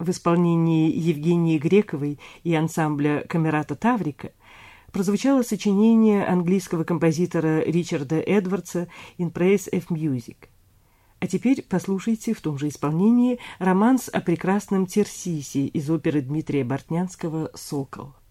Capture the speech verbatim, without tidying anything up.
в исполнении Евгении Грековой и ансамбля Камерата Таврика прозвучало сочинение английского композитора Ричарда Эдвардса «In Praise of Music». А теперь послушайте в том же исполнении романс о прекрасном Тирсисе из оперы Дмитрия Бортнянского «Сокол».